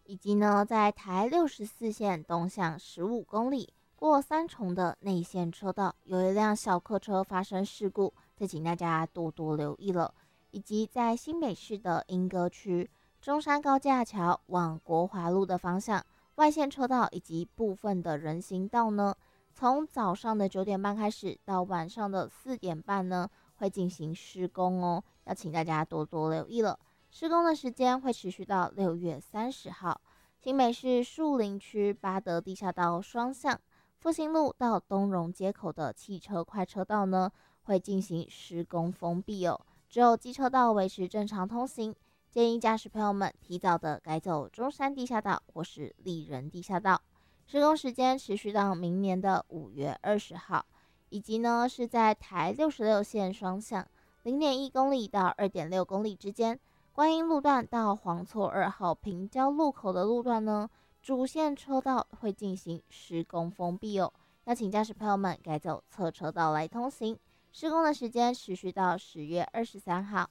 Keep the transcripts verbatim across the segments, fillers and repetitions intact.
以及呢在台六十四线东向十五公里过三重的内线车道有一辆小客车发生事故，再请大家多多留意了。以及在新北市的莺歌区中山高架桥往国华路的方向外线车道以及部分的人行道呢，从早上的九点半开始到晚上的四点半呢，会进行施工哦，要请大家多多留意了。施工的时间会持续到六月三十号。新北市树林区八德地下道双向复兴路到东荣街口的汽车快车道呢，会进行施工封闭哦。只有机车道维持正常通行，建议驾驶朋友们提早的改走中山地下道或是丽人地下道。施工时间持续到明年的五月二十号，以及呢是在台六十六线双向零点一公里到二点六公里之间，观音路段到黄厝二号平交路口的路段呢，主线车道会进行施工封闭哦，要请驾驶朋友们改走侧车道来通行。施工的时间持续到十月二十三号。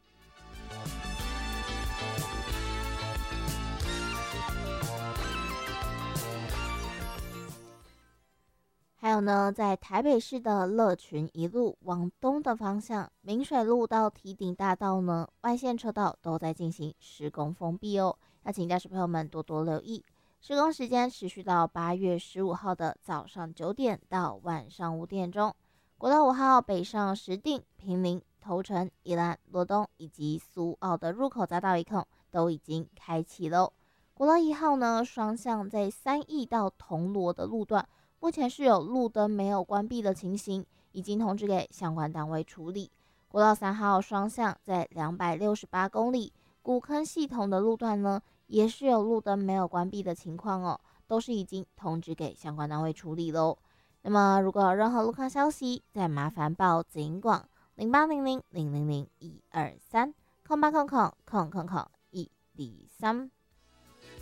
还有呢，在台北市的乐群一路往东的方向，明水路到堤顶大道呢，外线车道都在进行施工封闭哦，要请驾驶朋友们多多留意。施工时间持续到八月十五号的早上九点到晚上五点钟。国道五号北上石碇、坪林、头城、宜兰、罗东以及苏澳的入口匝道一孔都已经开启喽。国道一号呢，双向在三义到铜锣的路段，目前是有路灯没有关闭的情形，已经通知给相关单位处理。国道三号双向在两百六十八公里古坑系统的路段呢，也是有路灯没有关闭的情况哦，都是已经通知给相关单位处理喽。那么如果有任何路况消息，再麻烦报警广零八零零零零零一二三空八空空空空空一二三。